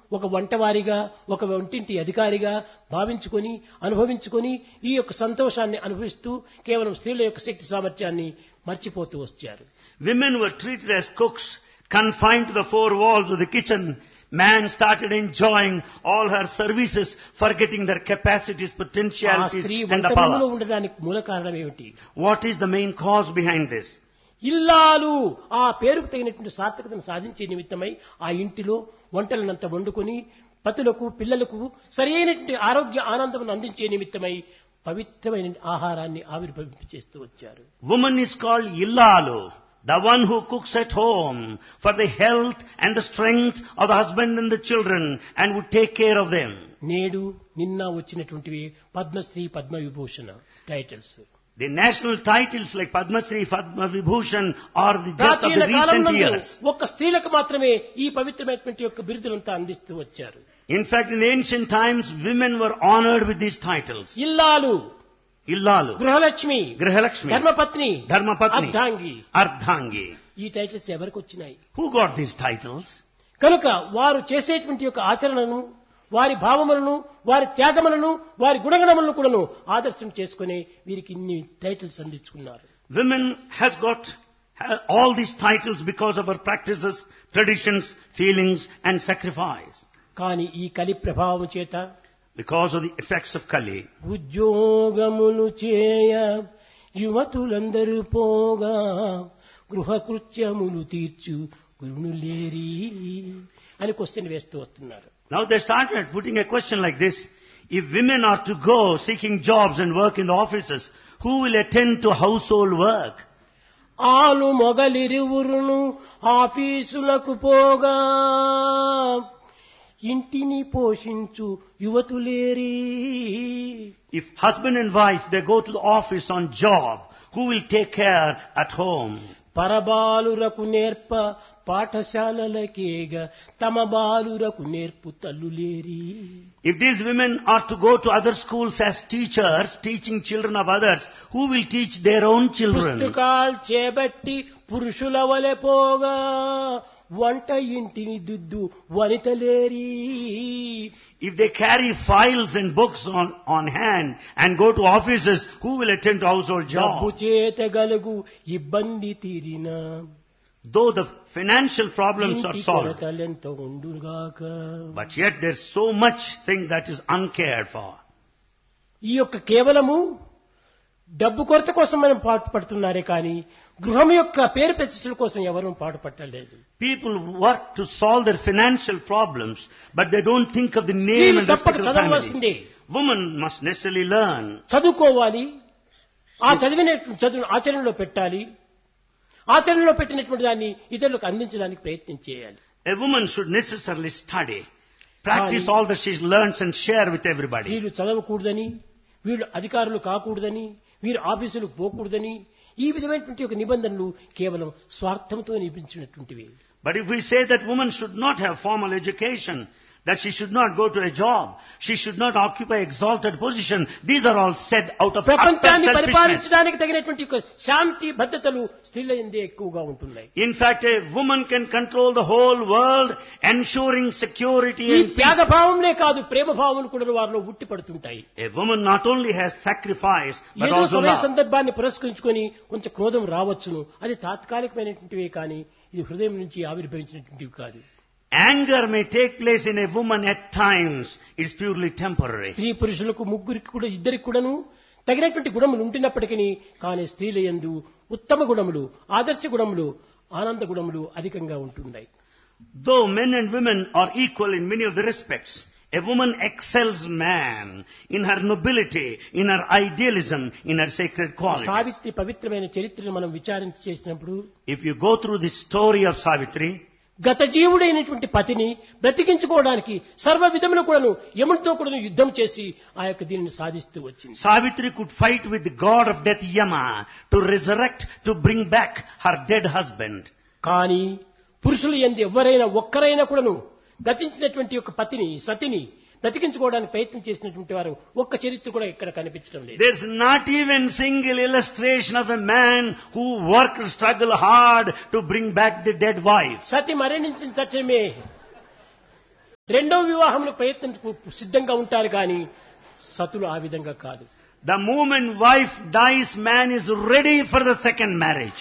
ఒక వంటవారిగా, ఒక వంటింటి అధికారిగా భావించుకొని, అనుభవించుకొని ఈ యొక్క సంతోషాన్ని అనుభవిస్తూ కేవలం స్త్రీల యొక్క శక్తి సామర్థ్యాన్ని మర్చిపోతూ వచ్చారు. Women were treated as cooks, confined to the four walls of the kitchen. Man started enjoying all her services, forgetting their capacities, ఆ potentialities స్త్రీ and the వంటగదిలో power. ఉండడానికి మూల కారణం ఏమిటి? What is the main cause behind this? ఇల్లాలు ఆ పేరుకు తగినటువంటి సార్థకతను సాధించే నిమిత్తమై ఆ ఇంటిలో వంటలనంత వండుకొని పతులకు, పిల్లలకు సరైనటువంటి ఆరోగ్య ఆనందం అందించే నిమిత్తమై పవిత్రమైన ఆహారాన్ని ఆవిర్భవింపచేస్తూ వచ్చారు. Woman is called Illalu, the one who cooks at home for the health and the strength of the husband and the children and would take care of them. నేడు నిన్న వచ్చినటువంటివి Padmashri, Padma Vibhushan titles. The national titles like Padma Shri, Padma Vibhushan are just of ప్రాచీన the recent కాలంలో years. ఒక్క స్త్రీలకు మాత్రమే ఈ పవిత్రమైనటువంటి యొక్క బిరుదులంతా అందిస్తూ వచ్చారు. In fact, in ancient times, women were honored with these titles. ఇల్లాలు, Illalu, గృహలక్ష్మి, Grihalakshmi, ధర్మపత్ని, Dharmapatni, అర్ధాంగి, Ardhangi. ఈ టైటిల్స్ ఎవరికి వచ్చినాయి? Who got these titles? కనుక వారు చేసేటువంటి యొక్క ఆచరణను, వారి భావములను, వారి త్యాగములను, వారి గుణగణములను కూడాను ఆదర్శం చేసుకుని వీరికి ఇన్ని titles అందించుకున్నారు. Women has got all these titles because of her practices, traditions, feelings and sacrifice. కానీ ఈ కలి ప్రభావం చేత Because of the effects of Kali. ఉద్యోగమును చేయ యువతులందరూ పోగా గృహకృత్యములు తీర్చు గురునులేరి అని క్వశ్చన్ వేస్తూ వస్తున్నారు. Now they started putting a question like this. If women are to go seeking jobs and work in the offices, who will attend to household work? ఆలు మొగలిరువురును ఆఫీసులకు పోగా ఇంటిని పోషించు యువతులేరి. If husband and wife, they go to the office on job, who will take care at home? పరబాలురకు నేర్ప పాఠశాలలకేగ తమ బాలురకు నేర్పు తల్లులేరి. If these women are to go to other schools as teachers, teaching children of others, who will teach their own children? పుస్తకాలు చేబట్టి పురుషుల వలె పోగా వంట ఇంటిని దిద్దు వనితలేరి. If they carry files and books on hand and go to offices, who will attend to household డబ్బు jobs? చేత గలుగు ఇబ్బంది తీరిన Though the financial problems are ఇంటి solved, కొరతలెంత ఉండుగాక. but yet there's so much thing that is uncared for. ఈ యొక్క కేవలము డబ్బు కొరత కోసం మనం పాటుపడుతున్నారే కానీ గృహం యొక్క పేరు ప్రతిష్టల కోసం ఎవరూ పాటుపట్టలేదు. People work to solve their financial problems, but they don't think of the name స్త్రీలు and తప్పక respect of the family. చదవవలసిందే. Women must necessarily learn. చదువుకోవాలి. ఆ చదివిన చదువును ఆచరణలో పెట్టాలి. ఆచరణలో పెట్టినటువంటి దాన్ని ఇతరులకు అందించడానికి ప్రయత్నం చేయాలి. A woman should necessarily study, practice all that she learns and share with everybody. వీళ్ళు చదవకూడదని, వీళ్ళు అధికారులు కాకూడదని, వీరు ఆఫీసులకు పోకూడదని ఈ విధమైనటువంటి ఒక నిబంధనలు కేవలం స్వార్థంతో నిపించినటువంటివి. But if we say that women should not have formal education, that she should not go to a job, she should not occupy exalted position, these are all said out of utter ప్రపంచాన్ని selfishness. పరిపాలించడానికి తగినటువంటి ఒక శాంతి భద్రతలు స్త్రీల యందే ఎక్కువగా ఉంటున్నాయి. In fact, a woman can control the whole world, ensuring security ఈ and peace. త్యాగభావంనే కాదు ప్రేమ భావములు కూడా వారిలో ఉట్టి పడుతుంటాయి. A woman not only has sacrifice, but ఏదో also సమయ love. సందర్భాన్ని పురస్కరించుకొని కొంచెం క్రోధం రావచ్చును, అది తాత్కాలికమైనటువంటివే కానీ ఇది హృదయం నుంచి ఆవిర్భవించినటువంటివి కాదు. Anger may take place in a woman at times. It's purely temporary. స్త్రీ పురుషులకు ముగ్గురికి కూడా ఇద్దరికి కూడాను తగినటువంటి గుణములు ఉంటున్నప్పటికీ కానీ స్త్రీల యందు ఉత్తమ గుణములు, ఆదర్శ గుణములు, ఆనంద గుణములు అధికంగా ఉంటున్నాయి. Though men and women are equal in many of the respects, a woman excels man in her nobility, in her idealism, in her sacred qualities. Savitri పవిత్రమైన చరిత్రను మనం విచారణ చేసినప్పుడు If you go through the story of Savitri, గత జీవుడైనటువంటి పతిని బ్రతికించుకోవడానికి సర్వ విధములు కూడాను యమునితో కూడాను యుద్ధం చేసి ఆ యొక్క దీనిని సాధిస్తూ వచ్చింది. Savitri could fight with the god of death Yama to resurrect, to bring back her dead husband. కానీ పురుషులు యందు ఎవరైనా ఒక్కరైనా కూడాను గతించినటువంటి యొక్క పతిని, సతిని బ్రతికించుకోవడానికి ప్రయత్నం చేసినటువంటి వారు ఒక్క చరిత్ర కూడా ఇక్కడ కనిపించడం లేదు. There's not even single illustration of a man who worked, struggled hard to bring back the dead wife. సతి మరణించిన తక్షణమే రెండవ వివాహములకు ప్రయత్నం సిద్ధంగా ఉంటారు కానీ సతులు ఆ విధంగా కాదు. The moment wife dies, man is ready for the second marriage.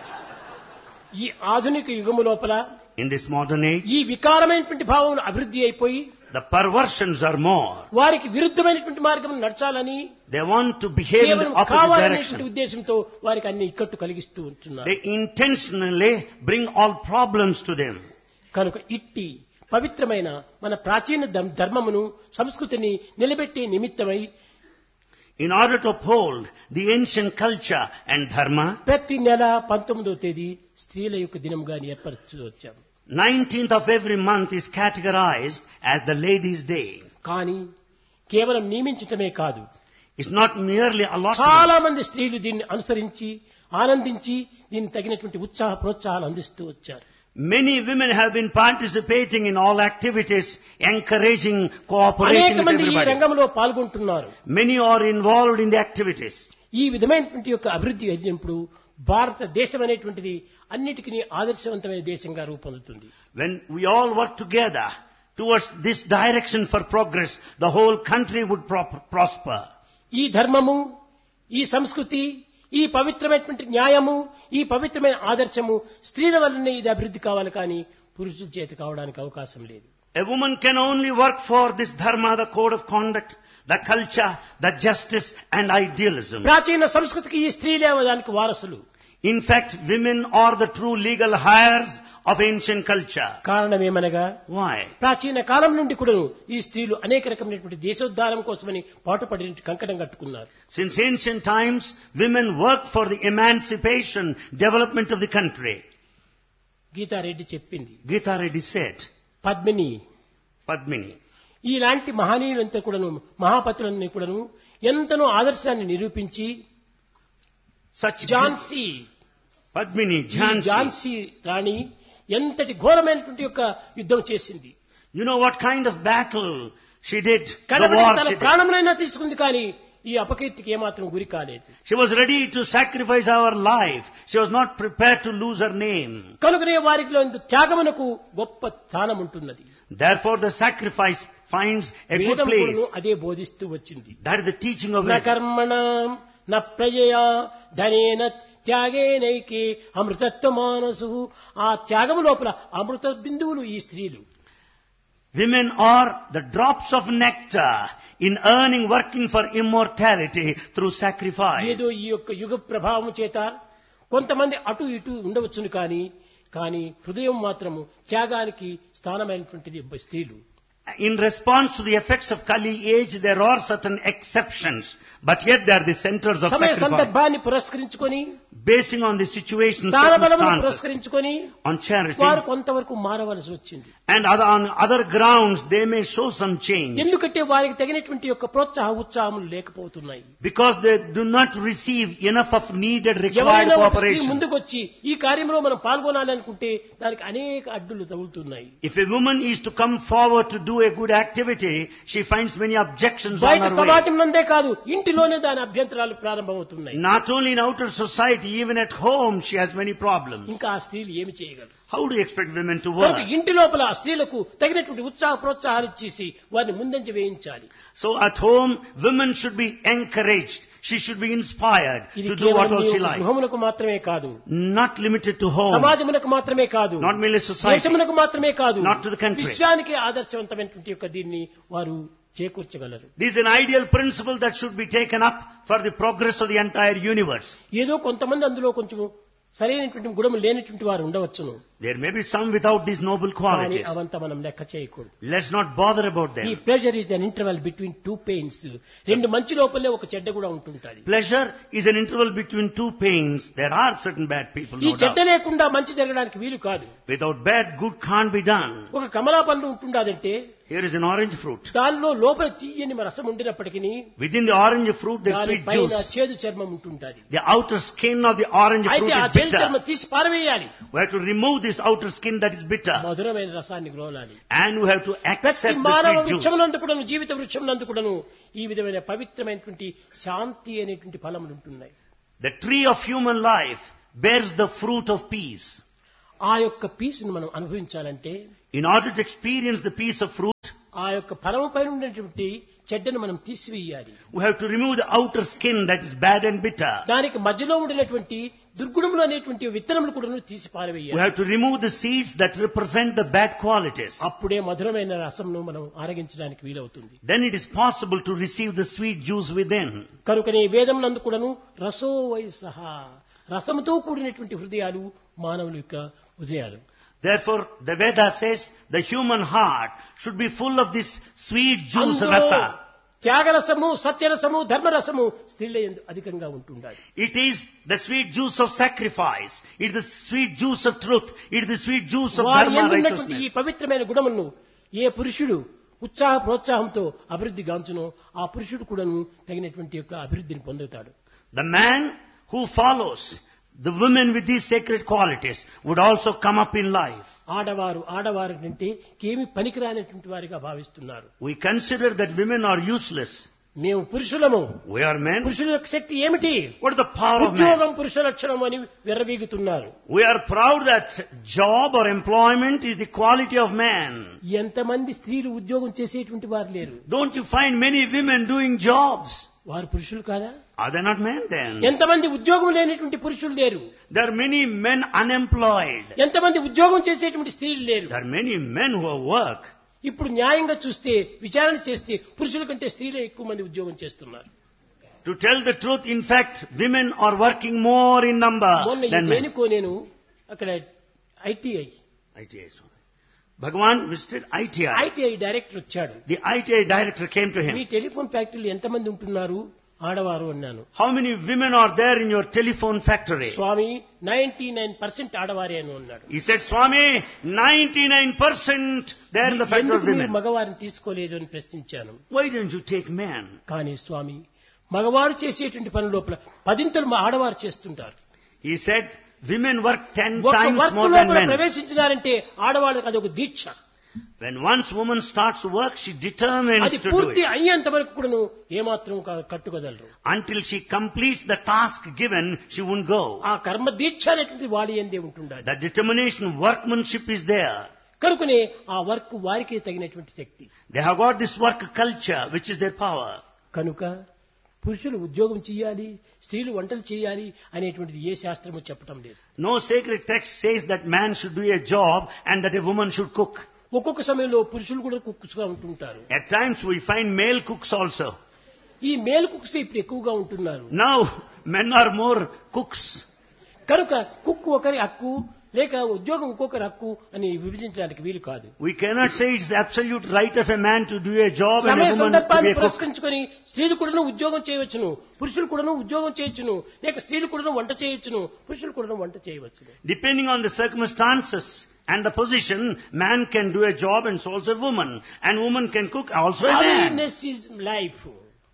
ఈ ఆధునిక యుగము లోపల In this modern age, ఈ వికారమైనటువంటి భావం అభివృద్ధి అయిపోయి the perversions are more. వారికి విరుద్ధమైనటువంటి మార్గం నడచాలని They want to behave in the కేవలం opposite కావాలనేటువంటి direction. ఉద్దేశంతో వారికి అన్ని ఇక్కట్టు కలిగిస్తూ ఉంటున్నారు. They intentionally bring all problems to them. కనుక ఇట్టి పవిత్రమైన మన ప్రాచీన ధర్మమును సంస్కృతిని నిలబెట్టే నిమిత్తమై In order to uphold the ancient culture and dharma, ప్రతి నెల 19వ తేదీ స్త్రీల యొక్క దినంగా ఏర్పరుస్తూ వచ్చాము. 19th of every month is categorized as the Ladies' Day. కానీ కేవలం నియమించటమే కాదు, It's not merely allotment. చాలా మంది స్త్రీలు దీన్ని అనుసరించి ఆనందించి దీనికి తగినటువంటి ఉత్సాహ ప్రోత్సాహాలు అందిస్తూ వచ్చారు. Many women have been participating in all activities, encouraging cooperation అనేక with మంది ఈ everybody. రంగంలో పాల్గొంటున్నారు. Many are involved in the activities. ఈ విధమైనటువంటి యొక్క అభివృద్ధి అయినప్పుడు భారతదేశం అనేటువంటిది అన్నిటికీ ఆదర్శవంతమైన దేశంగా రూపొందుతుంది. When we all work together towards this direction for progress, the whole country would prosper. ఈ ధర్మము, ఈ సంస్కృతి, ఈ పవిత్రమైనటువంటి న్యాయము, ఈ పవిత్రమైన ఆదర్శము స్త్రీల వల్లనే ఇది అభివృద్ధి కావాలి కానీ పురుషుల చేత కావడానికి అవకాశం లేదు. A woman can only work for this dharma, the code of conduct, the culture, the justice and idealism. ప్రాచీన సంస్కృతికి ఈ స్త్రీలే దానికి వారసులు. In fact, women are the true legal heirs of ancient culture. కారణమేమనగా Why? ప్రాచీన కాలం నుండి కూడా ఈ స్త్రీలు అనేక రకమైనటువంటి దేశోద్ధారం కోసమని పాటుపడినట్టు కంకణం కట్టుకున్నారు. Since ancient times, women worked for the emancipation, development of the country. Geeta Reddy చెప్పింది. Gita Reddy said, Padmini ఇలాంటి మహనీయులంతా కూడాను, మహాపతులన్నీ కూడాను ఎంతనో ఆదర్శాన్ని నిరూపించి such ఝాన్సీ Padmini, ఈ Jhansi. ఝాన్సీ రాణి ఎంతటి ఘోరమైనటువంటి యొక్క యుద్ధం చేసింది. You know what kind of battle she did? The కడపడి war తన she did. ప్రాణములైనా తీసుకుంది కానీ ఈ అపకీర్తికి ఏమాత్రం గురి కాలేదు. She was ready to sacrifice her life. She was not prepared to lose her name. కనుకనే వారిలో త్యాగమునకు గొప్ప స్థానం ఉంటున్నది. Therefore the sacrifice finds a good వేదం place. కూడాను అదే బోధిస్తూ వచ్చింది. That is the teaching of న it. కర్మణ న ప్రజయా ధనేన త్యాగేనైకే అమృతత్వ మానసు. ఆ త్యాగము లోపల అమృత బిందువులు ఈ స్త్రీలు. Women are the drops of nectar in earning, working for immortality through sacrifice. ఏదో ఈ యొక్క యుగ ప్రభావం చేత కొంతమంది అటు ఇటు ఉండవచ్చును కానీ హృదయం మాత్రము త్యాగానికి స్థానమైనటువంటిది స్త్రీలు. In response to the effects of Kali age, there are certain exceptions, but yet they are the centers of సమయ sacrifice. సందర్భాన్ని పురస్కరించుకొని, Basing on the situation, స్థానబలమును circumstances, పురస్కరించుకొని on charity, వారు కొంతవరకు మారవలసి వచ్చింది. and on other grounds, they may show some change. ఎందుకంటే వారికి తగినటువంటి యొక్క ప్రోత్సాహ ఉత్సాహములు లేకపోతున్నాయి. Because they do not receive enough of needed required ఎవరైనా ఒక స్త్రీ cooperation. ముందుకొచ్చి ఈ కార్యంలో మనం పాల్గొనాలి అనుకుంటే దానికి అనేక అడ్డులు తగులుతున్నాయి. If a woman is to come forward to do a good activity, she finds many objections on బయట her way. సమాజం నందే కాదు, ఇంటిలోనే దాని అభ్యంతరాలు ప్రారంభమవుతున్నాయి. Not only in outer society, even at home she has many problems. ఇంకా ఆ స్త్రీలు ఏమి చేయగలరు? How do you expect women to work? కనుక ఇంటి లోపల ఆ స్త్రీలకు తగినటువంటి ఉత్సాహ ప్రోత్సాహాలు ఇచ్చేసి వారిని ముందంజ వేయించాలి. So at home, women should be encouraged. She should be inspired ఇది to do what కేవలం all she నీ likes. గృహమునకు మాత్రమే కాదు, Not limited to home, సమాజమునకు మాత్రమే కాదు, not merely society, దేశమునకు మాత్రమే కాదు, not to the country. విశ్వానికి ఆదర్శవంతమైనటువంటి యొక్క దీన్ని వారు చేకూర్చగలరు. This is an ideal principle that should be taken up for the progress of the entire universe. ఏదో కొంతమంది అందులో కొంచెం సరైనటువంటి గుణము లేనటువంటి వారు ఉండవచ్చును. There may be some without these noble కానీ qualities. అవంతా మనం లెక్క చేయకూడదు. Let's not bother about ఈ them. Pleasure is an interval between two pains. రెండు మంచి లోపలే ఒక చెడ్డ కూడా ఉంటుంటుంది. Pleasure is an interval between two pains. There are certain bad people, ఈ no చెడ్డ doubt. లేకుండా మంచి జరగడానికి వీలు కాదు. Without bad, good can't be done. ఒక కమలా పండు ఉంటుండాదంటే Here is an orange fruit. దానిలో లోపల తీయని రసం ఉండినప్పటికీ Within the orange fruit, there's దాని sweet పైన juice. చేదు చర్మం ఉంటుంటుంది. The outer skin of the orange fruit అయితే ఆ is చేదు చర్మం bitter. తీసి పారవేయాలి. We have to remove this outer skin that is bitter. మధురమైన రసాన్ని గ్రోలాలి. And we have to ప్రతి accept the మానవ sweet juice. వృక్షమునందు కూడాను, జీవిత వృక్షమునందు కూడాను ఈ విధమైన పవిత్రమైనటువంటి శాంతి అనేటువంటి ఫలములు ఉంటున్నాయి. The tree of human life bears the fruit of peace. ఆ యొక్క పీస్ను మనం అనుభవించాలంటే In order to experience the piece of fruit, ఆ యొక్క ఫలము పైన ఉన్నటువంటి చెడ్డను మనం తీసివేయాలి. we have to remove the outer skin that is bad and bitter. దానికి మధ్యలో ఉండినటువంటి దుర్గుణములు అనేటువంటి విత్తనములు కూడా తీసి We పారవేయాలి. have to remove the seeds that represent the bad qualities. అప్పుడే మధురమైన రసంను మనం ఆరగించడానికి వీలవుతుంది. Then it is possible to receive the sweet juice within. కనుకనే వేదం నందు కూడాను రసో వై సహా, రసముతో కూడినటువంటి హృదయాలు మానవుల యొక్క హృదయాలు. Therefore, the Veda says the human heart should be full of this sweet juice, అందులో rasa. త్యాగరసము, సత్యరసము, ధర్మరసము స్త్రీల యందు అధికంగా ఉంటుండాలి. It is the sweet juice of sacrifice. It is the sweet juice of truth. It is the sweet juice of వారి dharma, యందు ఉన్నటువంటి ఈ righteousness. పవిత్రమైన గుణములను ఏ పురుషుడు ఉత్సాహ ప్రోత్సాహంతో అభివృద్ధి గాంచునో ఆ పురుషుడు కూడాను తగినటువంటి యొక్క అభివృద్ధిని పొందుతాడు. The man who follows the women with these sacred qualities would also come up in life. ఆడవారు అంటే ఏమి పనికిరానటువంటి వారిగా భావిస్తున్నారు. We consider that women are useless. మేము పురుషులము, We are men. పురుషుల యొక్క శక్తి ఏమిటి? What is the power of man? ఉద్యోగం పురుష లక్షణం అని విర్రవీగుతున్నారు. We are proud that job or employment is the quality of man. ఎంతమంది స్త్రీలు ఉద్యోగం చేసేటువంటి వారు లేరు? Don't you find many women doing jobs? వారు పురుషులు కాదా? Are they not men then? ఎంతమంది ఉద్యోగం లేనటువంటి పురుషులు లేరు? There are many men unemployed. ఎంతమంది ఉద్యోగం చేసేటువంటి స్త్రీలు లేరు? There are many men who have work. ఇప్పుడు న్యాయంగా చూస్తే, విచారణ చేస్తే పురుషుల కంటే స్త్రీలే ఎక్కువ మంది ఉద్యోగం చేస్తున్నారు. To tell the truth, in fact, women are working more in number మొన్న than men. దేనికో నేను అక్కడ ITI Bhagavan visited ITI. Director వచ్చాడు. The ITI director came to me him. Telephone ఫ్యాక్టరీలో ఎంతమంది ఉంటున్నారు ఆడవారు అన్నాను. How many women are there in your telephone factory? స్వామి 99% ఆడవారే అని అన్నాడు. He said, Swami, 99% there in the factory of ఎందుకు మీరు women. మగవారిని తీసుకోలేదు అని ప్రశ్నించాను. Why didn't you take men? కానీ స్వామి, మగవారు చేసేటువంటి పని లోపల 10 మా ఆడవారు చేస్తుంటారు. He said, women work 10 ఒక times వర్క్ more than లోపల men. ప్రవేశించినారంటే ఆడవాళ్ళకి అది ఒక దీక్ష. When once woman starts work, she determines అది to do పూర్తి it. అయ్యేంత వరకు కూడాను ఏమాత్రం కట్టుకోగలరు. Until she completes the task given, she won't go. ఆ కర్మ దీక్ష అనేటువంటి వాడి ఎందే ఉంటుండాలి. The determination, workmanship is there. కనుకనే ఆ వర్క్ వారికి తగినటువంటి శక్తి. They have got this work culture, which is their power. కనుక పురుషులు ఉద్యోగం చేయాలి, స్త్రీలు వంటలు చేయాలి అనేటువంటిది ఏ శాస్త్రము చెప్పటం లేదు. No sacred text says that man should do a job and that a woman should cook. ఒక్కొక్క సమయంలో పురుషులు కూడా కుక్స్ గా ఉంటుంటారు. At times we find male cooks also. ఈ మేల్ కుక్స్ ఇప్పుడు ఎక్కువగా ఉంటున్నారు. Now men are more cooks. కనుక కుక్ ఒకరి హక్కు లేక ఉద్యోగం ఇంకొకరి హక్కు అని విభజించడానికి వీలు కాదు. We cannot say it's the absolute right of a man to do a job and సమయ a woman to సందర్భాన్ని be a cook. పురస్కరించుకొని స్త్రీలు కూడాను ఉద్యోగం చేయవచ్చును, పురుషులు కూడాను ఉద్యోగం చేయొచ్చును, లేక స్త్రీలు కూడాను వంట చేయొచ్చును, పురుషులు కూడాను వంట చేయవచ్చును. Depending on the circumstances and the position, man can do a job and so also a woman. And woman can cook also a man. Awareness is life.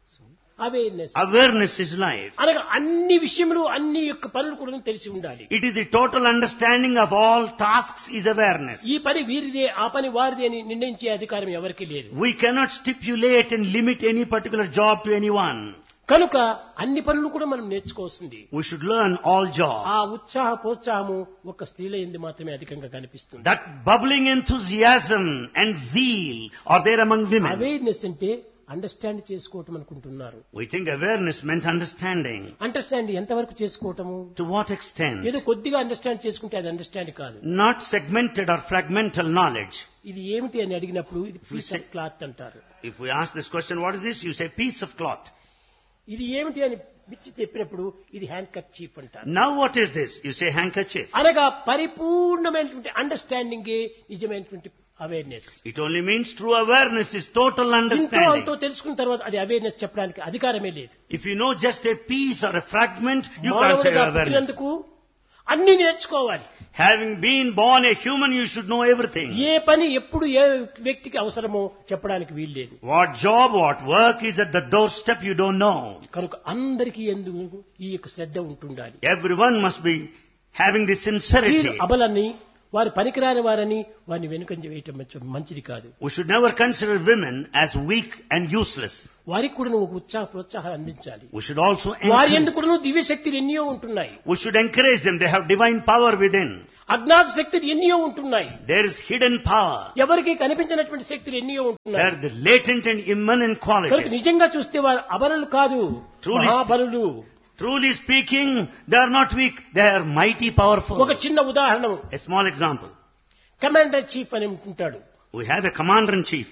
Awareness is life. అనగా అన్ని విషయములు, అన్ని యొక్క పనులు కూడా తెలిసి ఉండాలి. It is the total understanding of all tasks is awareness. ఈ పని వీరిదే, ఆ పని వారిదే అని నిర్ణయించే అధికారం ఎవరికీ లేదు. We cannot stipulate and limit any particular job to anyone. కనుక అన్ని పనులు కూడా మనం నేర్చుకోవాల్సింది. We should learn all jobs. ఆ ఉత్సాహ ప్రోత్సాహము ఒక స్త్రీల యందు మాత్రమే అధికంగా కనిపిస్తుంది. That bubbling enthusiasm and zeal are there among women. Awareness అంటే అండర్స్టాండ్ చేసుకోవటం అనుకుంటున్నారు. We think awareness meant understanding. Understand ఎంతవరకు చేసుకోవటము? To what extent? ఏదో కొద్దిగా అండర్స్టాండ్ చేసుకుంటే అది అండర్స్టాండ్ కాదు. Not segmented or fragmental knowledge. ఇది ఏమిటి అని అడిగినప్పుడు ఇది పీస్ ఆఫ్ క్లాత్ అంటారు. If we ask this question, what is this? You say piece of cloth. ఇది ఏమిటి అని పిచ్చి చెప్పినప్పుడు ఇది హ్యాండ్ కర్చీఫ్ అంటారు. Now what is this? You say handkerchief. అనగా పరిపూర్ణమైనటువంటి అండర్స్టాండింగే నిజమైనటువంటి awareness. It only means true awareness is total ఇంతో understanding. అంతో తెలుసుకున్న తర్వాత అది అవేర్నెస్ చెప్పడానికి అధికారమే లేదు. If you know just a piece or a fragment, you can't say మానవుడిగా awareness. పుట్టినందుకు అన్ని నేర్చుకోవాలి. Having been born a human, you should know everything. ఏ పని ఎప్పుడు ఏ వ్యక్తికి అవసరమో చెప్పడానికి వీల్లేదు. What job, what work is at the doorstep, you don't know. కనుక అందరికీ ఎందుకు ఈ యొక్క శ్రద్ధ ఉంటుండాలి. Everyone must be having this sincerity. వీరు అబలని, వారు పనికిరాని వారని వారిని వెనుకంజ వేయటం మంచిది కాదు. We should never consider women as weak and useless. వారికి కూడా ఒక ఉత్సాహ ప్రోత్సాహాలు అందించాలి. We should also వారి encourage, ఎందుకు కూడా దివ్య శక్తులు ఎన్నో ఉంటున్నాయి. we should encourage them. They have divine power within. అజ్ఞాత శక్తులు ఎన్నో ఉంటున్నాయి. There is hidden power. ఎవరికి కనిపించినటువంటి శక్తులు ఎన్నో There ఉంటున్నాయి. are the latent and immanent కనుక qualities. నిజంగా చూస్తే వారు అబలలు కాదు, Truly- మహాబలులు. Truly speaking, they are not weak. They are mighty powerful. ఒక చిన్న ఉదాహరణ, A small example. Commander chief అని ఉంటుంటాడు. We have a commander-in-chief.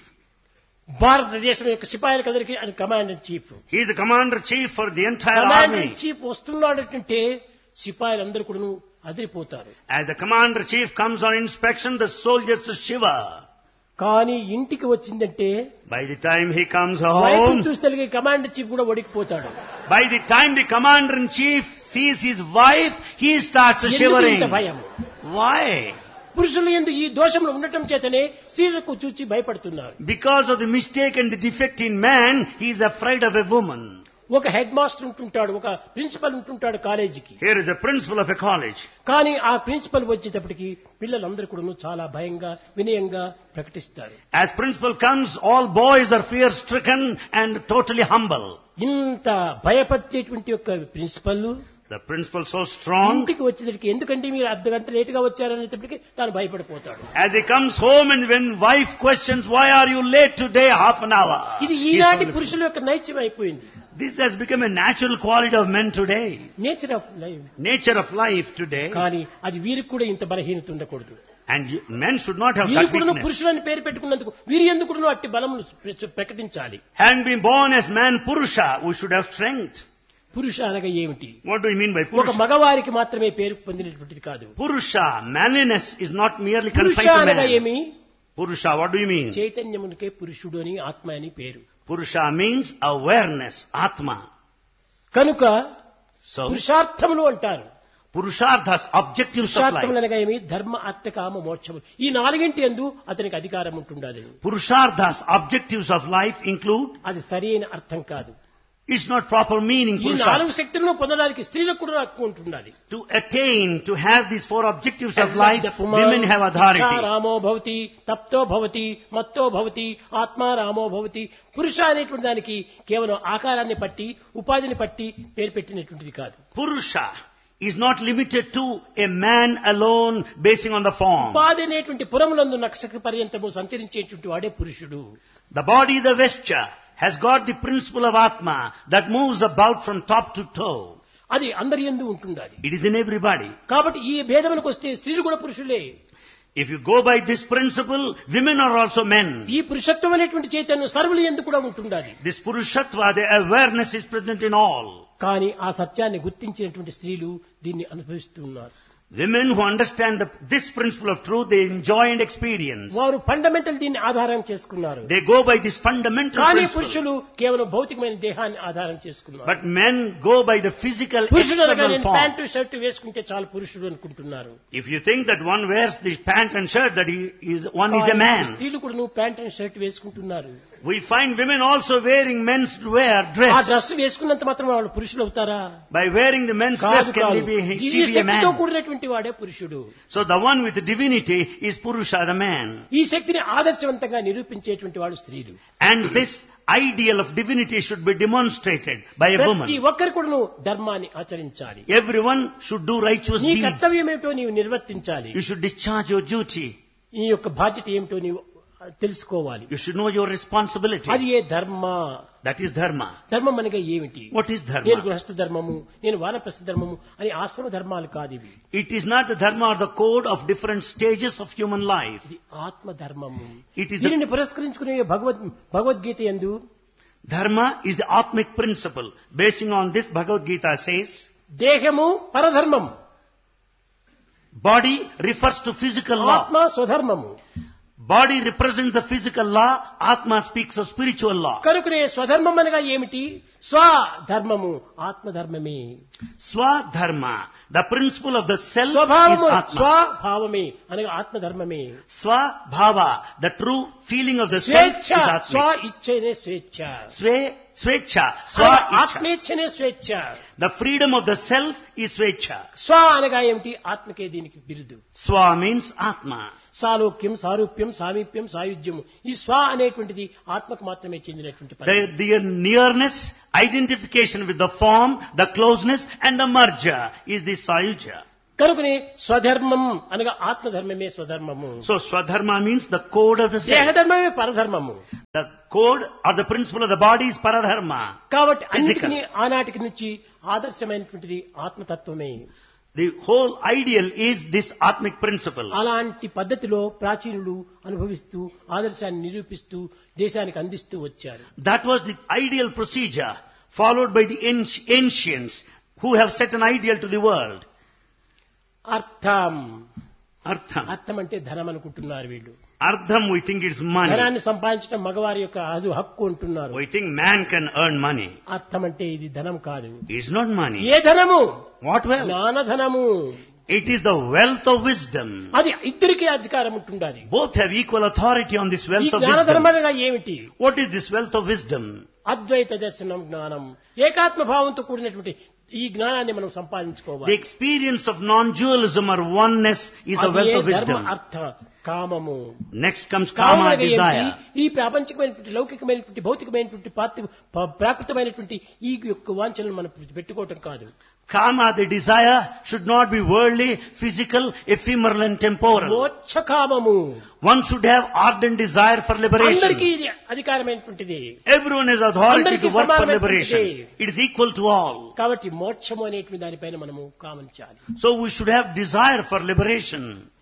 భారతదేశం యొక్క సిపాయిలకు అందరికీ అది commander chief. He is the commander-in-chief for the entire commander army. Chief వస్తున్నాడంటే సిపాయిలందరూ కూడా అదిరిపోతారు. As the commander-in-chief comes on inspection, the soldiers shiver. కానీ ఇంటికి వచ్చిందంటే By the time he comes వైపు home, చూస్తే కమాండర్ చీఫ్ కూడా వడికిపోతాడు. by the time the commander-in-chief sees his wife, he starts ఎందుకు shivering. ఇంత భయం? Why? పురుషులు ఎందు ఈ దోషంలో ఉండటం చేతనే స్త్రీలకు చూచి భయపడుతున్నారు. Because of the mistake and the defect in man, he is afraid of a woman. ఒక హెడ్ మాస్టర్ ఉంటుంటాడు, ఒక ప్రిన్సిపల్ ఉంటుంటాడు కాలేజీకి. Here is a principal of a college. కానీ ఆ ప్రిన్సిపల్ వచ్చేటప్పటికి పిల్లలందరూ కూడా చాలా భయంగా వినయంగా ప్రకటిస్తారు. As principal comes, all boys are fear-stricken and totally humble. ఇంత భయపడేటువంటి యొక్క principal The principal so strong, ఇంటికి వచ్చేసరికి ఎందుకంటే మీరు అర్ధ గంట లేట్ గా వచ్చారనేటప్పటికి తాను భయపడిపోతాడు. as he comes home and when wife questions, why are you late today, half an hour? ఇది He is ఈనాటి only- పురుషుల యొక్క నైత్యం అయిపోయింది. This has become a natural quality of men today. Nature of life. Nature of life today. కానీ అది వీరికి కూడా ఇంత బలహీనత ఉండకూడదు. And men should not have వీరు that కూడా weakness. పురుషులని పేరు పెట్టుకున్నందుకు వీరి ఎందుకు కూడా అట్టి బలమును ప్రకటించాలి. Having been born as man Purusha, we should have strength. పురుష అనగా ఏమిటి? What do you mean by ఒక Purusha? మగవారికి మాత్రమే పేరు పొందినటువంటిది కాదు. Purusha, manliness is not merely పురుష confined to అనగా man. ఏమి? Purusha, what do you mean? చైతన్యమునికే పురుషుడు అని ఆత్మ అని పేరు. Purusha means awareness, Atma. కనుక So, పురుషార్థములు అంటారు. Purusharthas, objectives of పురుషార్థములు life. అనగా ఏమి? ధర్మ అర్థ కామ మోక్షము. ఈ నాలుగింటి యందు అతనికి అధికారం ఉంటుండాలి. Purusharthas, objectives of life include, అది సరైన అర్థం కాదు. it's not proper meaning, ఈ నాలుగు Purusharthas. శక్తులను పొందడానికి స్త్రీలకు కూడా హక్కు ఉంటుండాలి. To attain, to have these four objectives of life, women have authority. రామో భవతి, తప్తో భవతి, మత్తో భవతి, ఆత్మా రామో భవతి. పురుష అనేటువంటి దానికి కేవలం ఆకారాన్ని పట్టి ఉపాధిని పట్టి పేరు పెట్టినటువంటిది కాదు. Purusha is not limited to a man alone basing on the form. ఉపాధి అనేటువంటి పురములందు నక్షక పర్యంతము సంచరించేటువంటి వాడే పురుషుడు. The body, the vesture, has got the principle of Atma that moves about from top to toe. అది అందరి యందు ఉంటుండాలి. It is in everybody. కాబట్టి ఈ భేదములకు వస్తే స్త్రీలు కూడా పురుషులే. If you go by this principle, women are also men. ఈ పురుషత్వం అనేటువంటి చైతన్యం సర్వుల యందు కూడా ఉంటుండాలి. This Purushatva, the awareness is present in all. కానీ ఆ సత్యాన్ని గుర్తించినటువంటి స్త్రీలు దీన్ని అనుభవిస్తున్నారు. Women who understand this principle of truth, they enjoy and experience. వారు ఫండమెంటల్ దీన్ని ఆధారం చేసుకున్నారు. They go by this fundamental కానీ principle. పురుషులు కేవలం భౌతికమైన దేహాన్ని ఆధారం చేసుకున్నారు. But men go by the physical పురుషులు అనగా external నేను form. ప్యాంటు షర్ట్ వేసుకుంటే చాలు పురుషుడు అనుకుంటున్నారు. If you think that one wears the pant and shirt, that one is a కానీ man. స్త్రీలు కూడా నువ్వు ప్యాంట్ అండ్ షర్ట్ వేసుకుంటున్నారు. We find women also wearing men's wear ఆ dress. డ్రెస్ వేసుకున్నంత మాత్రం వాళ్ళు పురుషులు అవుతారా? By wearing the men's dress, కాదు can కాదు. they be, she Divya be a శక్తితో man? కూడినటువంటి వాడే పురుషుడు. So the one with divinity is Purusha, the man. ఈ శక్తిని ఆదర్శవంతంగా నిరూపించేటువంటి వాడు స్త్రీలు. And this ideal of divinity should be demonstrated by a ప్రతి woman. ఒక్కరు కూడా నువ్వు ధర్మాన్ని ఆచరించాలి. Everyone should do righteous నీ deeds. కర్తవ్యం ఏమిటో నీవు నిర్వర్తించాలి. You should discharge your duty. నీ యొక్క బాధ్యత ఏమిటో నీవు తెలుసుకోవాలి. You should know your responsibility. అది ఏ ధర్మ. That is dharma. ధర్మం అనగా ఏమిటి? What is నేను dharma? గృహస్థ ధర్మము, నేను వానప్రస్థ ధర్మము అని ఆశ్రమ ధర్మాలు కాదు ఇవి. It is not the dharma or the code of different stages of human life. ఇది ఆత్మ ధర్మము. It is the దీనిని పురస్కరించుకునే భగవద్గీత యందు dharma is the atmic principle. Basing on this, Bhagavad Gita says, దేహము పరధర్మం, body refers to physical law. ఆత్మ స్వధర్మము. Body represents the physical law. Atma speaks of spiritual law. కనుకనే స్వధర్మం అనగా ఏమిటి? స్వధర్మము ఆత్మధర్మమే. Swadharma, the principle of the self, is స్వభావము Atma. స్వభావమే అనగా ఆత్మధర్మమే. Swabhava, the true feeling of the self, స్వేచ్ఛ, is స్వ Atmic. ఇచ్చేనే స్వేచ్ఛ. Svecha, అనగా Swa-icha. ఆత్మేచ్ఛనే స్వేచ్ఛ. The freedom of the self is Svecha. స్వ అనగా ఏమిటి? ఆత్మకే దీనికి బిరుదు. Swa means Atma. సాలోక్యం, సారూప్యం, సామీప్యం, సాయుధ్యము. ఈ స్వ అనేటువంటిది ఆత్మకు మాత్రమే చెందినటువంటి పదం. The nearness, identification with the form, the closeness and the merger is the Sayuja. కనుకనే స్వధర్మం అనగా ఆత్మధర్మమే స్వధర్మము, So Swadharma means the code of the self. దేహధర్మమే పరధర్మము. The code or the principle of the body is Paradharma. కాబట్టి Physical. అన్నిటినీ ఆనాటికి నుంచి ఆదర్శమైనటువంటిది ఆత్మతత్వమే. The whole ideal is this Atmic principle. అలాంటి పద్ధతిలో ప్రాచీనులు అనుభవిస్తూ ఆదర్శాన్ని నిరూపిస్తూ దేశానికి అందిస్తూ వచ్చారు. That was the ideal procedure followed by the ancients who have set an ideal to the world. అర్థం, Artham. అర్థం అంటే ధనం అనుకుంటున్నారు వీళ్ళు. Ardham we think it's money. ధనాన్ని సంపాదించడం మగవారి యొక్క అది హక్కు అంటున్నారు. We think man can earn money. అర్థం అంటే ఇది ధనం కాదు. It's not money. ఏ ధనము? What wealth? జ్ఞానధనము. It is the wealth of wisdom. అది ఇద్దరికీ అధికారం ఉంటుండాలి. Both have equal authority on this ఈ wealth of జ్ఞానధనం wisdom. అనగా ఏమిటి? What is this wealth of wisdom? అద్వైత దర్శనం జ్ఞానం, ఏకాత్మ భావంతో కూడినటువంటి ఈ జ్ఞానాన్ని మనం The సంపాదించుకోవాలి. experience of non-dualism or oneness is the అది wealth ఏ of ధర్మ wisdom. అర్థ కామము. Next comes కామం kama, అనగా ఏమిటి? desire. ఈ ప్రాపంచికమైనటువంటి లౌకికమైనటువంటి భౌతికమైనటువంటి ప్రాకృతమైనటువంటి ఈ యొక్క వాంఛలను మనం పెట్టుకోవటం కాదు. Kama, the desire, should not be worldly, physical, ephemeral and temporal. మోక్ష కామము. One should have ardent desire for అందరికీ liberation. ఇది అధికారమైనటువంటిది. Everyone has authority అందరికీ to work for సమానమైనటువంటిది. liberation. It is equal to all. కాబట్టి మోక్షము అనేటువంటి దానిపైన మనము కామించాలి. So we should have desire for liberation.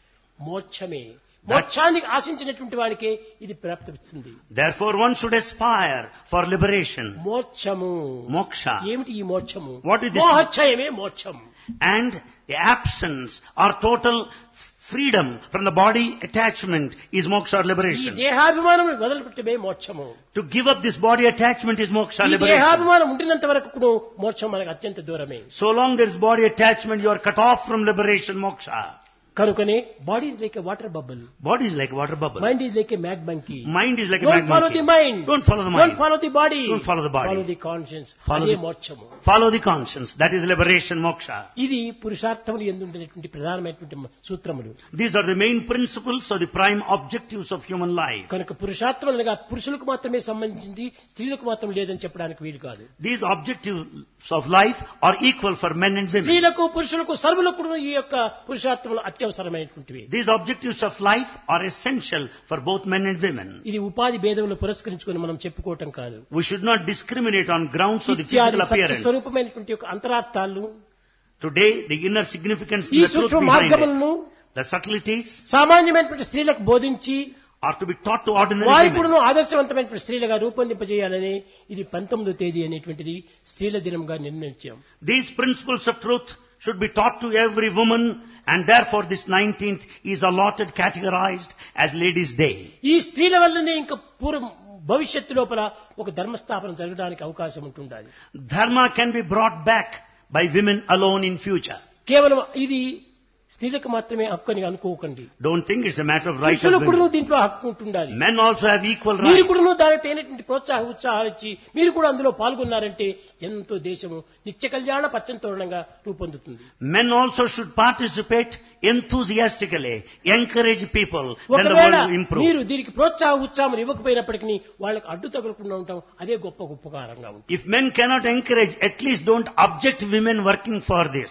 మోక్షమే, మోక్షాన్ని ఆశించినటువంటి వాడికే ఇది ప్రాప్తిస్తుంది. Therefore one should aspire for liberation. మోక్షము. Moksha. ఏమిటి ఈ మోక్షము? What is this? మోహక్షయమే మోక్షం. And the absence or total freedom from the body attachment is moksha or ఈ liberation. దేహాభిమానం వదిలిపెట్టమే మోక్షము. To give up this body attachment is moksha ఈ liberation. దేహాభిమానం ఉండినంత వరకు మోక్షం మనకు అత్యంత దూరమే. So long there is body attachment, you are cut off from liberation, moksha. కనుకనే body is like a water bubble, Body is like a water bubble. Mind is like a mad monkey. Mind is like a Don't mad follow monkey. the mind. Don't follow the mind. Don't follow the body. Don't follow the body. Follow the conscience. Follow అదే the- మోక్షము. Follow the conscience. That is liberation, moksha. ఇది పురుషార్థములు ఎందుండేటువంటి ప్రధానమైనటువంటి సూత్రములు. These are the main principles or the prime objectives of human life. కనుక పురుషార్థములు అనగా పురుషులకు మాత్రమే సంబంధించింది, స్త్రీలకు మాత్రం లేదని చెప్పడానికి వీలు కాదు. These objectives of life are equal for men and women. స్త్రీలకు పురుషులకు సర్వులకు కూడా ఈ యొక్క పురుషార్థములు అత్యవసరమైనటువంటివి. These objectives of life are essential for both men and women. ఇది ఉపాధి భేదములు పురస్కరించుకొని మనం చెప్పుకోవటం కాదు. We should not discriminate on grounds of the ఇత్యాది physical సత్య appearance. స్వరూపమైనటువంటి యొక్క అంతరార్థాలు, Today, the inner significance, ఈ the truth సూక్ష్మ behind it, మార్గములను the subtleties సామాన్యమైనటువంటి స్త్రీలకు బోధించి are to be taught to ordinary వారి women. కూడా ఆదర్శవంతమైన స్త్రీలుగా రూపొందింపజేయాలని ఇది 19వ తేదీ అనేటువంటిది స్త్రీల దినంగా నిర్ణయించాం. These principles of truth should be taught to every woman, and therefore this 19th is allotted, categorized as Ladies' Day. ఈ స్త్రీల వల్లనే ఇంకా భవిష్యత్తు లోపల ఒక ధర్మస్థాపన జరగడానికి అవకాశం ఉంటుండాలి. Dharma can be brought back by women alone in future. కేవలం ఇది స్త్రీలకు మాత్రమే హక్కు అని అనుకోకండి. Don't think it's a matter of right of పురుషులకు కూడా women. దీంట్లో హక్కు ఉంటుండాలి. Men also have equal మీరు rights. కూడా దానికి తగినటువంటి ఉత్సాహాలు ఇచ్చి మీరు కూడా అందులో పాల్గొన్నారంటే ఎంతో దేశము నిత్య కళ్యాణ పచ్చంతోరణంగా రూపొందుతుంది. Men also should participate enthusiastically, encourage people, then the ఒకవేళ world will improve. మీరు దీనికి ఉత్సాహం ఇవ్వకపోయినప్పటికీ వాళ్ళకి అడ్డు తగలకుండా ఉంటాం, అదే గొప్ప ఉపకారంగా ఉంటుంది. If men cannot encourage, at least don't object women working for this.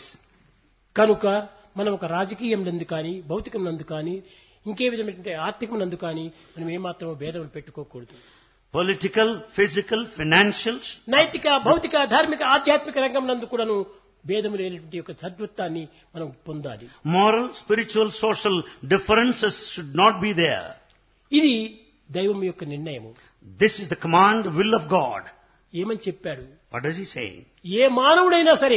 కనుక మనం ఒక రాజకీయం నందు కానీ భౌతికం నందు కానీ ఇంకే విధమైనటువంటి ఆర్థికం నందు కానీ మనం ఏమాత్రం భేదం పెట్టుకోకూడదు. Political, physical, financial, నైతిక, భౌతిక, ధార్మిక, ఆధ్యాత్మిక రంగం నందు కూడాను భేదము లేనటువంటి యొక్క సద్వత్వాన్ని మనం పొందాలి. moral, spiritual, social differences should not be there. ఇది దైవం యొక్క నిర్ణయము. This is the command, will of God. ఏమని చెప్పాడు? What does he say? ఏ మానవుడైనా సరే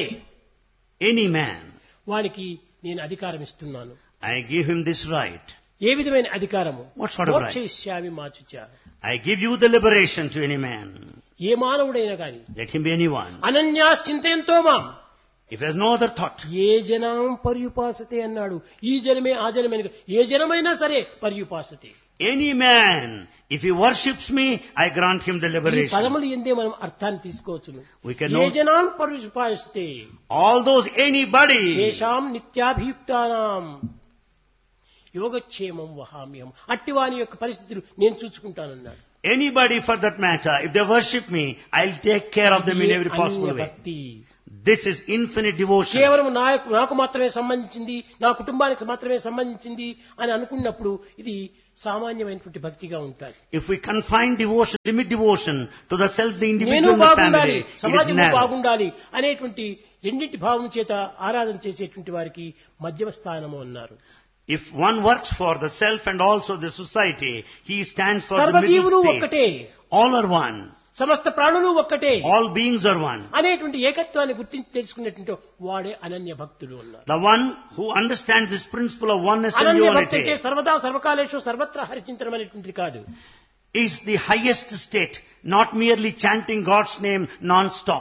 Any man, వానికి నేను అధికారం ఇస్తున్నాను. I give him this right. ఏ విధమైన అధికారము? What sort of right? మోక్షయిష్యామి మాచుచ. I give you the liberation to any man. ఏ మానవుడైనా కానీ Let him be anyone. అనన్యాశ్చింతయంతో మాం If he has no other thought, ఏ జనం పర్యుపాసతే అన్నాడు. ఈ జనమే ఆ జనమే ఏ జనమైనా సరే పర్యుపాసతే. any man, if he worships me, I grant him the ఈ liberation. పదములు ఎందే మనం అర్థాన్ని తీసుకోవచ్చును. We can A know జనాం పర్యుపాసతే all those anybody. తేషాం నిత్యాభియుక్తానాం యోగక్షేమం వహామ్యం. అట్టివాని యొక్క పరిస్థితులు నేను చూసుకుంటానన్నాడు. Anybody for that matter, if they worship me, I'll take care of them in every అన్య possible way. భక్తి. This is infinite devotion. కేవలం నాకు మాత్రమే సంబంధించింది, నా కుటుంబానికి మాత్రమే సంబంధించింది అని అనుకున్నప్పుడు ఇది సామాన్యమైనటువంటి భక్తిగా ఉంటుంది. If we confine devotion, limit devotion to the self, the నేను individual, and the బాగుండాలి, family, it is సమాజం narrow. బాగుండాలి అనేటువంటి రెండింటి భావం చేత ఆరాధన చేసేటువంటి వారికి మధ్యమ స్థానము అన్నారు. If one works for the self and also the society, he stands for the సర్వజీవులు middle ఒక్కటే, state. All are one. సమస్త ప్రాణులు ఒక్కటే All beings are one. అనేటువంటి ఏకత్వాన్ని గుర్తించి తెలుసుకున్నటువంటి వాడే అనన్య భక్తులు ఉన్నారు. The one who understands this principle of oneness and Ananya భక్తి అంటే unity సర్వదా సర్వకాలేషు సర్వత్రా హరిచించడం అనేటువంటిది కాదు. is the highest state, not merely chanting God's name non-stop.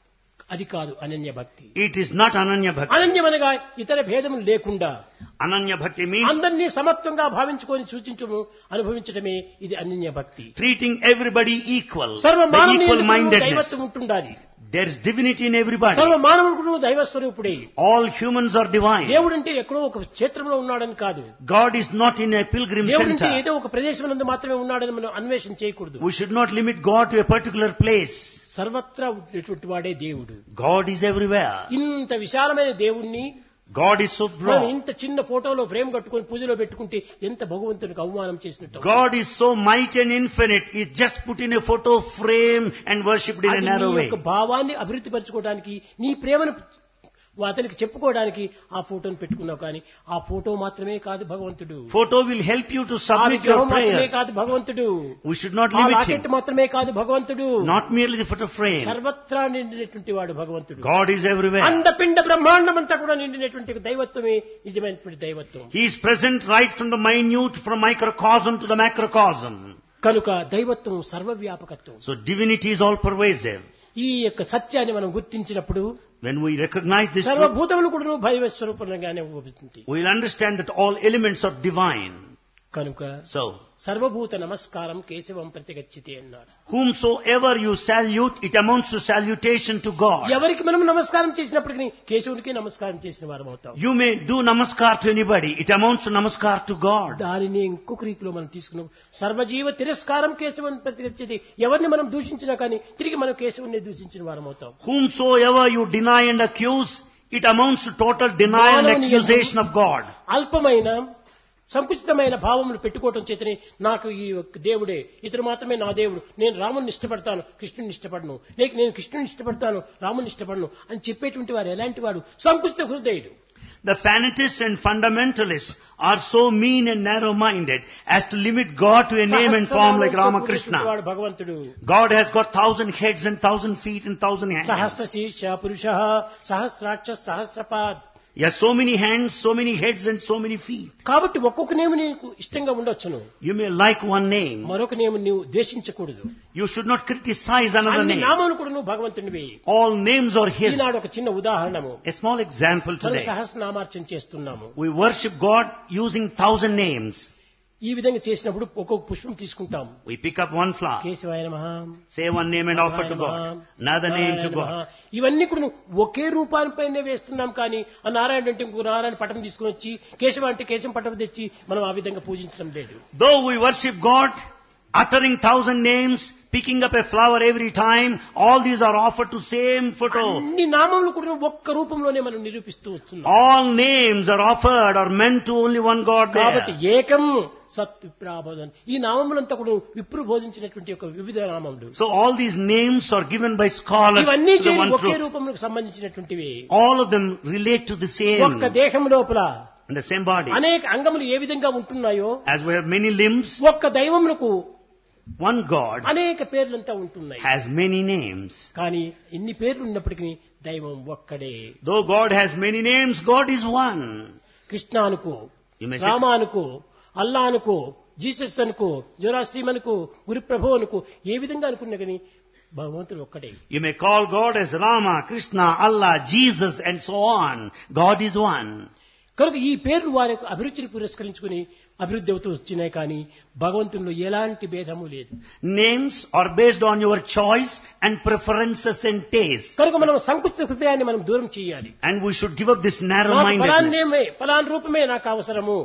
అది కాదు అనన్య భక్తి. It is not Ananya Bhakti. అనన్యమనగా ఇతర భేదములు లేకుండా Ananya Bhakti means అందరినీ సమత్వంగా భావించుకొని సూచించము అనుభవించడమే ఇది అనన్య భక్తి. treating everybody equal, సర్వ the equal మానవులకు mindedness. దైవత్వం ఉంటుండాలి. There is divinity in everybody. సర్వ మానవులకు దైవ స్వరూపుడే. All humans are divine. దేవుడు అంటే ఎక్కడో ఒక క్షేత్రంలో ఉన్నాడని కాదు. God is not in a pilgrim దేవుడు అంటే center. ఏదో ఒక ప్రదేశం నందు మాత్రమే ఉన్నాడని మనం అన్వేషణ చేయకూడదు. We should not limit God to a particular place. సర్వత్రా ఉండేటువంటి వాడే దేవుడు. God is everywhere. ఇంత విశాలమైన దేవుణ్ణి God is so మనం broad. ఇంత చిన్న ఫోటోలో ఫ్రేమ్ కట్టుకొని పూజలో పెట్టుకుంటే ఎంత భగవంతునికి అవమానం చేసినట్టు. God is so mighty and infinite. He is just put in a photo frame and worshipped in a అది narrow నీ way. యొక్క భావాన్ని అభివృద్ధి పరచుకోవడానికి, నీ ప్రేమను అతనికి చెప్పుకోవడానికి ఆ ఫోటోను పెట్టుకున్నావు, కానీ ఆ ఫోటో మాత్రమే కాదు భగవంతుడు. Photo will help you to ఆ submit విగ్రహం your మాత్రమే prayers. కాదు భగవంతుడు. We should not ఆ limit లాకెట్ him. మాత్రమే కాదు భగవంతుడు. Not merely the photo frame. సర్వత్రా నిండినటువంటి వాడు భగవంతుడు. God is everywhere. అండపిండ బ్రహ్మాండం అంతా కూడా నిండినటువంటి దైవత్వమే నిజమైనటువంటి దైవత్వం. He is present right from the minute, from microcosm to the macrocosm. కనుక దైవత్వం సర్వవ్యాపకత్వం. So divinity is all pervasive. ఈ యొక్క సత్యాన్ని మనం గుర్తించినప్పుడు When we recognize this truth, సర్వభూతములు కూడా భైవ స్వరూపంగానే ఉపయోగిస్తుంది. we will understand that all elements are divine. కనుక So, సర్వభూత నమస్కారం కేశవం ప్రతిగచ్చితే అన్నారు. whomsoever you salute, it amounts to salutation to God. ఎవరికి మనం నమస్కారం చేసినప్పటికీ కేశవునికి నమస్కారం చేసిన వారం అవుతాం. You may do namaskar to anybody. It amounts to namaskar to God. దానిని ఇంకొక రీతిలో మనం తీసుకున్నాం. సర్వజీవ తిరస్కారం కేశవం ప్రతిగచ్చితే, ఎవరిని మనం దూషించినా కానీ తిరిగి మనం కేశవుని దూషించిన వారం అవుతాం. Whomsoever you deny and accuse, it amounts to total denial and accusation of God. అల్పమైన సంకుచితమైన భావములు పెట్టుకోవటం చేతనే నాకు ఈ దేవుడే, ఇతడు మాత్రమే నా దేవుడు, నేను రాముని ఇష్టపడతాను కృష్ణుని ఇష్టపడను, లేక నేను కృష్ణుని ఇష్టపడతాను రాముని ఇష్టపడను అని చెప్పేటువంటి వారు ఎలాంటి వాడు? సంకుచిత హృదయుడు. The fanatists and fundamentalists are so mean and narrow-minded as to limit God to a name and form like Ramakrishna. వాడు భగవంతుడు. God has got 1,000 heads and 1,000 feet and 1,000 hands. సహస్ర శీర్ష పురుష సహస్రాక్ష సహస్రపాద్. He has so many hands, so many heads and so many feet. కాబట్టి ఒక్కొక్క నేము నీకు ఇష్టంగా ఉండొచ్చును, You may like one name. మరొక నేము నీవు ద్వేషించకూడదు. You should not criticize another అన్ని name. నామములు కూడా నువ్వు భగవంతునివి. All names are His. ఈనాడు ఒక చిన్న ఉదాహరణము. A small example మనం today. సహస్రనామార్చన చేస్తున్నాము. We worship God using 1,000 names. ఈ విధంగా చేసినప్పుడు ఒక్కొక్క పుష్పం తీసుకుంటాం. We pick up one flower, కేశవాయ నమః, say one name and offer to God. Another name to God. ఇవన్నీ కూడా ఒకే రూపానిపైనే వేస్తున్నాం, కానీ ఆ నారాయణ అంటే ఇంకో నారాయణ పటం తీసుకుని వచ్చి కేశవ అంటే కేశం పటం తెచ్చి మనం ఆ విధంగా పూజించడం లేదు. Though we worship God, uttering 1,000 names, picking up a flower every time, all these are offered to same photo. అన్ని నామములు కూడా ఒక్క రూపంలోనే మనం నిరూపిస్తూ వస్తున్నాం. All names are offered or meant to only one God కాబట్టి there. ఏకం సత్ విప్రాబోధన్, ఈ నామములంతా కూడా విప్రు బోధించినటువంటి ఒక వివిధ నామములు. So all these names are given by scholars ఇవన్నీ to the one okay truth. రూపములకు సంబంధించినటువంటివి. All of them relate to the ఒక్క same, దేహం లోపల in the same body. అనేక అంగములు ఏ విధంగా ఉంటున్నాయో, As we have many limbs, ఒక్క దైవములకు one God అనేక పేర్లంతా ఉంటున్నాయి. has many names. కానీ ఎన్ని పేర్లు ఉన్నప్పటికీ దైవం ఒక్కడే. Though God has many names, God is one. Krishna అనుకో, You may say, రామ అనుకో, అల్లా అనుకో, జీసస్ అనుకో, జోరాస్ట్రీం అనుకో, గురుప్రభు అనుకో, ఏ విధంగా అనుకున్నా కానీ భగవంతుడు ఒక్కడే. you may call God as Rama, Krishna, Allah, Jesus and so on. God is one. కనుక ఈ పేర్లు వారి యొక్క అభిరుచిని పురస్కరించుకుని అభివృద్ధి అవుతూ వచ్చినాయి, కానీ భగవంతుల్లో ఎలాంటి భేదము లేదు. Names are based on your choice and preferences and taste. కనుక మనం సంకుచిత హృదయాన్ని మనం దూరం చేయాలి. And we should give up this నాకు ఫలాన్ narrow-mindedness. నేమే ఫలాన్ రూపమే నాకు అవసరము.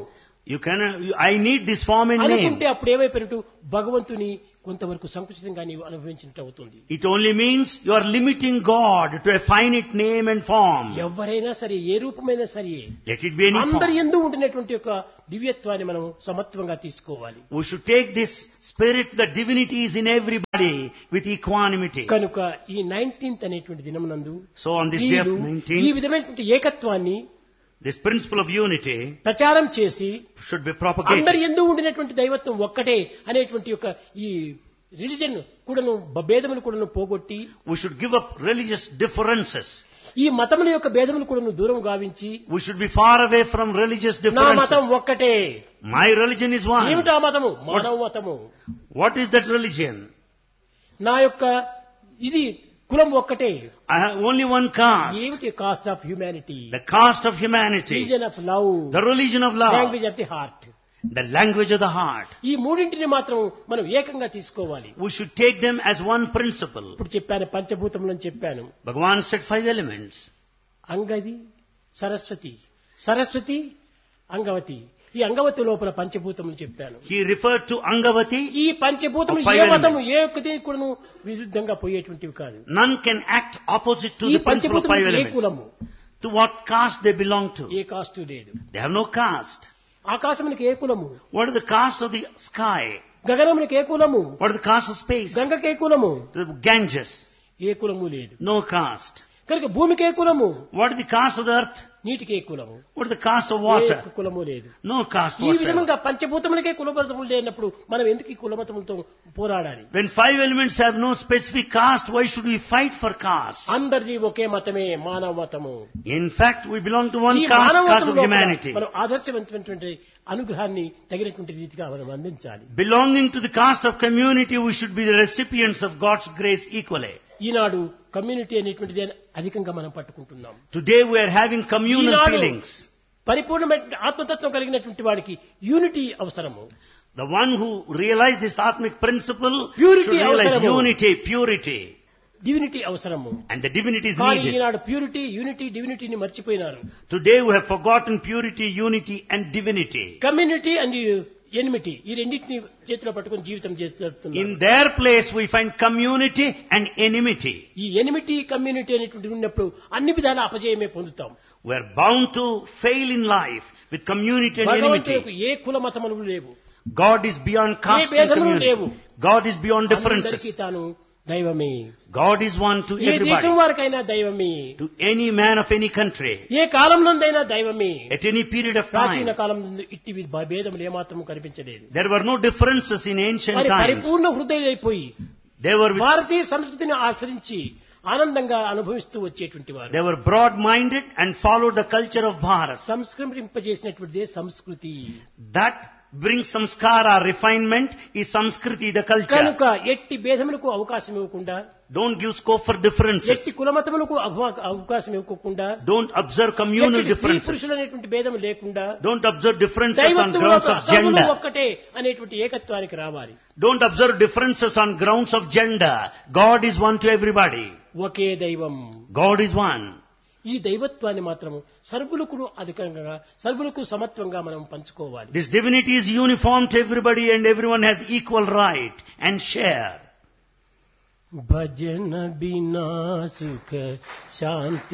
I need this form and అనుకుంటే name. అప్పుడు ఏమైపోయినట్టు భగవంతుని కొంతవరకు సంకుచితంగా నీవు అనుభవించినట్టు అవుతుంది. It only means you are limiting God to a finite name and form. ఎవరైనా సరే ఏ రూపమైనా సరే Let it be any అందరి form. యందు ఉండినటువంటి యొక్క దివ్యత్వాన్ని మనం సమత్వంగా తీసుకోవాలి. We should take this spirit, the divinity is in everybody, with equanimity. కనుక ఈ 19th అనేటువంటి దినమునందు So on this day of వీరు 19th, ఈ విధమైనటువంటి ఏకత్వాన్ని this principle of unity ప్రచారం చేసి should be అందరి propagated. యందు ఉండినటువంటి దైవత్వం ఒక్కటే అనేటువంటి యొక్క ఈ రిలిజన్ కూడాను భేదములు కూడాను పోగొట్టి We should give up religious differences. ఈ మతముల యొక్క భేదములు కూడాను దూరం గావించి We should be far away from religious నా మతం differences. ఒక్కటే. My religion is one. ఏమిటా మతము? మానవ మతము. What is that religion? నా యొక్క ఇది కులం ఒక్కటే. I have only one caste. ఏమిటి? Cost of humanity, The caste of humanity. Religion of love, The religion of love. Language of the heart. The language of the heart. ఈ మూడింటిని మాత్రం మనం ఏకంగా తీసుకోవాలి. We should take them as one principle. ఇప్పుడు చెప్పాను పంచభూతములని చెప్పాను. Bhagavan said 5 elements. అంగది, Saraswati, Saraswati, Angavati. ఈ అంగవతి లోపల పంచభూతములు చెప్పాను. He referred to Angavati. ఈ పంచభూతములు Of 5 ఏ మతము elements. ఏ ఒక్కటి కూడాను విరుద్ధంగా పోయేటువంటివి కాదు. None can act opposite to ఈ the principle of 5 పంచభూతములు ఏ elements. కులము? To what caste they belong to. A cost లేదు. They have no caste. ఆకాశమునికి ఏ కులము? What is the caste of the sky? గగనమునికి ఏ కులము? What is the caste of space? గంగకి ఏ కులము? The Ganges. ఏ కులము లేదు. No caste. కనుక భూమికి ఏ కులము? What is the caste of the earth? నీటికి ఏ కులము? What is the caste of A water? కులము లేదు. No caste ఈ whatsoever. విధంగా పంచభూతములకే కులమతములు లేనప్పుడు మనం ఎందుకు ఈ కులమతములతో పోరాడాలి? When 5 elements have no specific caste, why should we fight for caste? అందరిది ఒకే మతమే, మానవ మతము. In fact, we belong to one ఈ caste, మానవ caste of మతములో humanity. మనం ఆదర్శవంతమైనటువంటి అనుగ్రహాన్ని తగినటువంటి రీతిగా మనం అందించాలి. Belonging to the caste of community, we should be the recipients of God's grace equally. Eenadu community అనేటువంటిది అధికంగా మనం పట్టుకుంటున్నాం. Today we are having communal Eenadu feelings. పరిపూర్ణమైన ఆత్మతత్వం కలిగినటువంటి వాడికి యూనిటీ అవసరము. The one who realized this Atmic principle Purity should realize avasaramu. unity, purity. Divinity అవసరము. And the divinity is కానీ needed. Eenadu purity, unity, డివినిటీని మర్చిపోయినారు. Today we have forgotten purity, unity and divinity. Community and enmity ఈ రెండింటిని చేతిలో పట్టుకుని జీవితం జరుపుతున్నారు. In their place we find community and enmity. ఈ enmity community అనేటువంటి ఉన్నప్పుడు అన్ని విధాల అపజయమే పొందుతాం. We are bound to fail in life with community and భగవంతునికి enmity. ఏ కుల మతములు లేవు. God is beyond caste and భేదములు community. లేవు. God is beyond అందరికీ differences. తాను దైవమే. God is one to ఏ దేశం everybody. వారికైనా దైవమే. To any man of any country. ఏ కాలం నందైనా దైవమే. At any period of ప్రాచీన time. కాలం నందు ఇట్టి భేదములు ఏమాత్రం కనిపించలేదు. There were no differences in ancient మరి times. పరిపూర్ణ హృదయులైపోయి They were భారతీయ సంస్కృతిని ఆస్వాదించి ఆనందంగా అనుభవిస్తూ వచ్చేటువంటి వారు. they were broad-minded and followed the culture of Bharat. సంస్కరింపజేసినటువంటిదే సంస్కృతి. That brings samskara, refinement, is Samskriti, the culture. కనుక ఎట్టి భేదములకు అవకాశం ఇవ్వకుండా, Don't give scope for differences. ఎట్టి కులమతములకు అవకాశం ఇవ్వకుండా, Don't observe communal ఎట్టి స్త్రీ differences. పురుషులు అనేటువంటి భేదం లేకుండా Don't observe differences on దైవత్వం grounds of సర్వులు gender. ఒక్కటే అనేటువంటి ఏకత్వానికి రావాలి. Don't observe differences on grounds of gender. God is one to everybody. ఒకే దైవం. God is one. ఈ దైవత్వాన్ని మాత్రము సర్వులకు అధికంగా సర్వులకు సమత్వంగా మనం పంచుకోవాలి. This divinity is uniform to everybody and everyone has equal right and share. భజన బినా సుఖ శాంతి